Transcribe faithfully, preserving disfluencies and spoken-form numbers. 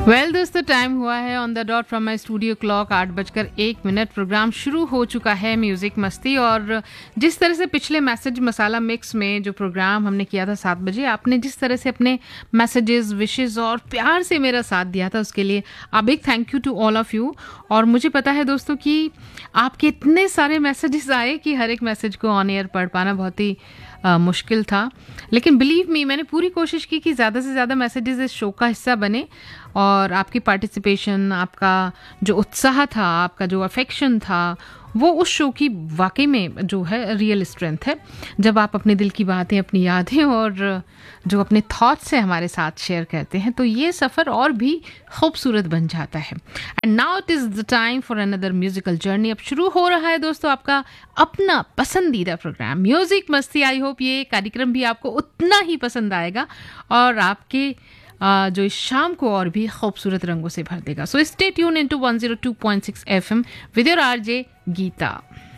Well well, दोस्तों time हुआ है on the dot from my studio clock आठ बजकर एक मिनट। प्रोग्राम शुरू हो चुका है म्यूज़िक मस्ती। और जिस तरह से पिछले मैसेज मसाला मिक्स में जो प्रोग्राम हमने किया था सात बजे, आपने जिस तरह से अपने मैसेजेस, विशेस और प्यार से मेरा साथ दिया था, उसके लिए आ big thank you to all of you. और मुझे पता है दोस्तों कि आपके इतने सारे मैसेजेस आए कि हर एक मैसेज को ऑन एयर पढ़ पाना बहुत ही आ, मुश्किल था, लेकिन बिलीव मी, मैंने पूरी कोशिश की कि ज़्यादा से ज़्यादा मैसेजेस इस शो का हिस्सा बने। और आपकी पार्टिसिपेशन, आपका जो उत्साह था, आपका जो अफेक्शन था, वो उस शो की वाकई में जो है रियल स्ट्रेंथ है। जब आप अपने दिल की बातें, अपनी यादें और जो अपने थॉट्स हैं हमारे साथ शेयर करते हैं, तो ये सफ़र और भी खूबसूरत बन जाता है। And now it is the time for another musical journey. अब शुरू हो रहा है दोस्तों आपका अपना पसंदीदा प्रोग्राम म्यूज़िक मस्ती। आई होप ये कार्यक्रम भी आपको उतना ही पसंद आएगा और आपके Uh, जो इस शाम को और भी खूबसूरत रंगों से भर देगा। So stay tune into one zero two point six FM with your RJ Gita.